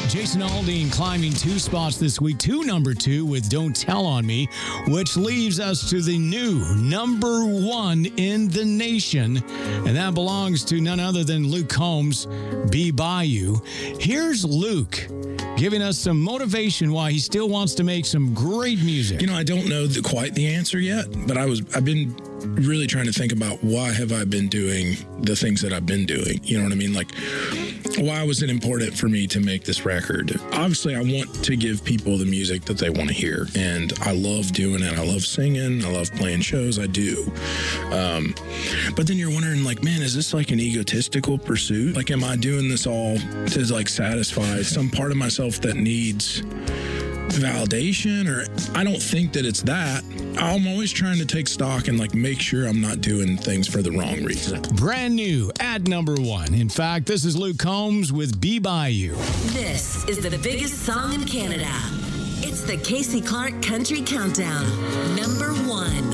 Jason Aldean climbing 2 spots this week to number 2 with Don't Tell on Me, which leaves us to the new number 1 in the nation. And that belongs to none other than Luke Combs, Be By You. Here's Luke giving us some motivation why he still wants to make some great music. You know, I don't know quite the answer yet, but I've been really trying to think about why have I been doing the things that I've been doing. You know what I mean? Like, why was it important for me to make this record? Obviously, I want to give people the music that they want to hear, and I love doing it. I love singing. I love playing shows. I do. But then you're wondering, like, man, is this like an egotistical pursuit? Like, am I doing this all to like satisfy some part of myself that needs validation? Or I don't think that it's that. I'm always trying to take stock and like make sure I'm not doing things for the wrong reason. Brand new at number 1. In fact, this is Luke Combs with Be By You. This is the biggest song in Canada. It's the Casey Clark Country Countdown. Number 1.